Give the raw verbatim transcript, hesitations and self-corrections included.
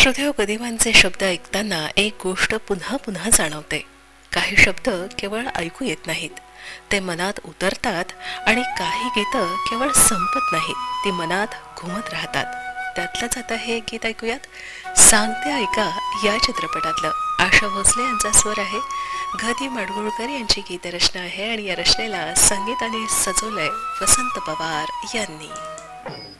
श्रोतेहो, गदिमांचे शब्द ऐकताना एक गोष्ट पुन्हा पुन्हा जाणवते. काही शब्द केवळ ऐकू येत नाहीत, ते मनात उतरतात. आणि काही गीतं केवळ संपत नाहीत, ती मनात घुमत राहतात. त्यातलंच आता हे गीत ऐकूयात. सांगते ऐका या चित्रपटातलं. आशा भोसले यांचा स्वर आहे, गदी माडगुळकर यांची गीतरचना आहे आणि या रचनेला संगीताने सजवलंय वसंत पवार यांनी.